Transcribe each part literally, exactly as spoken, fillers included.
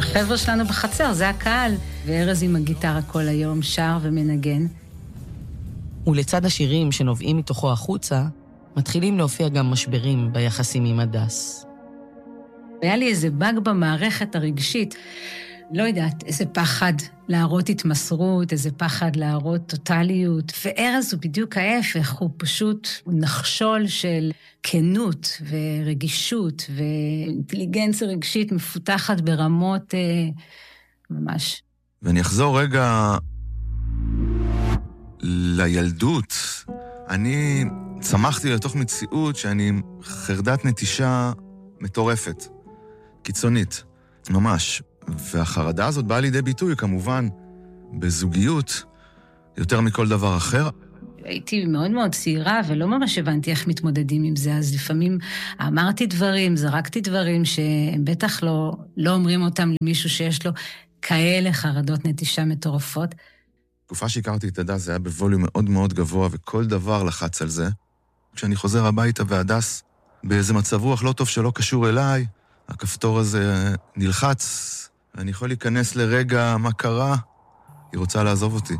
החבר'ה שלנו בחצר, זה הקהל. וארז עם הגיטרה כל היום שר ומנגן. ולצד השירים שנובעים מתוכו החוצה, מתחילים להופיע גם משברים ביחסים עם הדס. היה לי איזה באג במערכת הרגשית, לא יודעת, איזה פחד להראות התמסרות, איזה פחד להראות טוטליות, וארז הוא בדיוק ההפך, הוא פשוט נחשול של כנות ורגישות ואינטליגנציה רגשית מפותחת ברמות אה, ממש. ואני אחזור רגע לילדות. אני צמחתי לתוך מציאות שאני חרדת נטישה מטורפת, קיצונית, ממש. והחרדה הזאת באה לידי ביטוי, כמובן, בזוגיות, יותר מכל דבר אחר. הייתי מאוד מאוד צעירה, ולא ממש הבנתי איך מתמודדים עם זה, אז לפעמים אמרתי דברים, זרקתי דברים, שהם בטח לא, לא אומרים אותם למישהו שיש לו כאלה חרדות נטישה מטורפות. תקופה שהכרתי את הדס, זה היה בווליום מאוד מאוד גבוה, וכל דבר לחץ על זה. כשאני חוזר הביתה והדס, באיזה מצב רוח לא טוב שלא קשור אליי, הכפתור הזה נלחץ, ואני יכול להיכנס לרגע מה קרה, היא רוצה לעזוב אותי.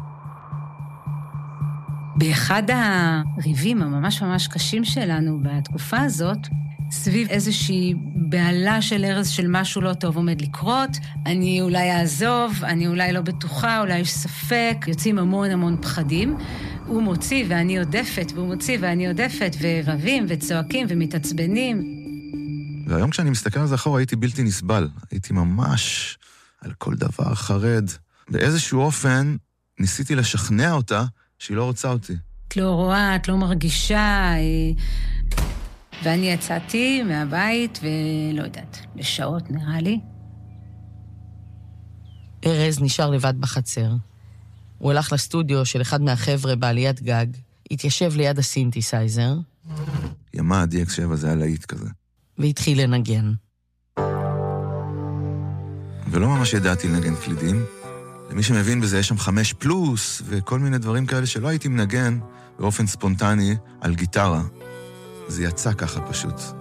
באחד הריבים הממש ממש קשים שלנו בתקופה הזאת, סביב איזושהי בעלה של ארז של משהו לא טוב עומד לקרות, אני אולי אעזוב, אני אולי לא בטוחה, אולי יש ספק, יוצאים המון המון פחדים, הוא מוציא ואני עודפת, והוא מוציא ואני עודפת, ורבים וצועקים ומתעצבנים. והיום כשאני מסתכל על זה אחורה, הייתי בלתי נסבל, הייתי ממש על כל דבר חרד. באיזשהו אופן ניסיתי לשכנע אותה שהיא לא רוצה אותי. את לא רואה, את לא מרגישה, ואני יצאתי מהבית ולא יודעת, לשעות נראה לי. ארז נשאר לבד בחצר. הוא הלך לסטודיו של אחד מהחבר'ה בעליית גג, התיישב ליד הסינתסייזר. ימה די אקס שבע זה היה להיט כזה. והתחיל לנגן. ולא ממש ידעתי לנגן קלידים. למי שמבין בזה, יש שם חמש פלוס, וכל מיני דברים כאלה שלא הייתי מנגן באופן ספונטני על גיטרה. זה יצא ככה פשוט.